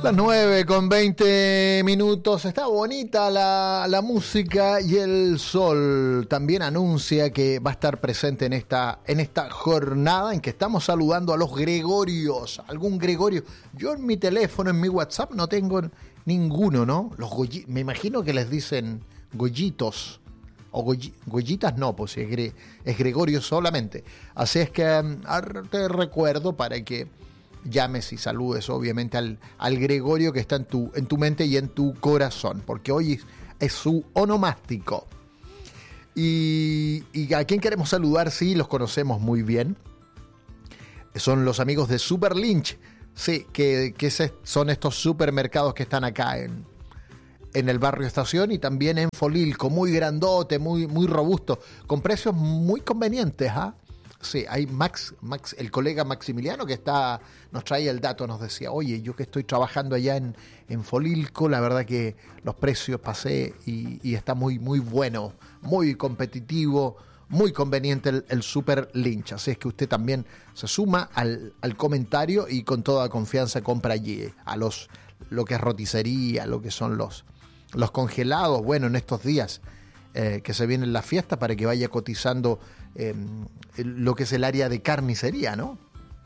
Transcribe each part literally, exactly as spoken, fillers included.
Las nueve con veinte minutos. Está bonita la, la música y el sol también anuncia que va a estar presente en esta, en esta jornada en que estamos saludando a los Gregorios. ¿Algún Gregorio? Yo en mi teléfono, en mi WhatsApp no tengo ninguno, ¿no? Los Goyi, me imagino que les dicen Goyitos. O Goy, Goyitas no, pues es, Gre, es Gregorio solamente. Así es que um, te recuerdo para que llames y saludes obviamente al, al Gregorio que está en tu, en tu mente y en tu corazón, porque hoy es, es su onomástico. Y, y a quién queremos saludar, sí, los conocemos muy bien. Son los amigos de Super Lynch, sí, que, que son estos supermercados que están acá en, en el barrio Estación y también en Folilco, muy grandote, muy, muy robusto, con precios muy convenientes, ¿ah? ¿eh? Sí, hay Max, Max, el colega Maximiliano que está, nos trae el dato, nos decía, oye, yo que estoy trabajando allá en, en Folilco, la verdad que los precios pasé y, y está muy, muy bueno, muy competitivo, muy conveniente el, el Super Lynch. Así es que usted también se suma al, al comentario y con toda confianza compra allí a los, lo que es roticería, lo que son los, los congelados, bueno, en estos días eh, que se viene la fiesta para que vaya cotizando Eh, lo que es el área de carnicería, ¿no?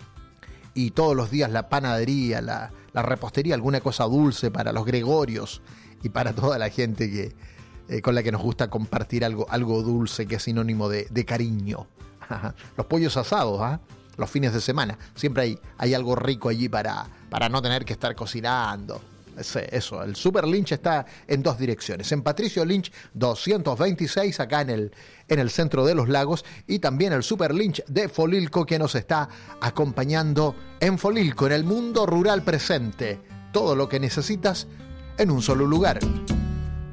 Y todos los días la panadería, la, la repostería, alguna cosa dulce para los Gregorios y para toda la gente que, eh, con la que nos gusta compartir algo, algo dulce que es sinónimo de, de cariño. Los pollos asados, ¿ah? ¿eh? Los fines de semana. Siempre hay, hay algo rico allí para, para no tener que estar cocinando. Eso, el Super Lynch está en dos direcciones, en Patricio Lynch doscientos veintiséis, acá en el, en el centro de los lagos, y también el Super Lynch de Folilco, que nos está acompañando en Folilco, en el mundo rural presente, todo lo que necesitas en un solo lugar.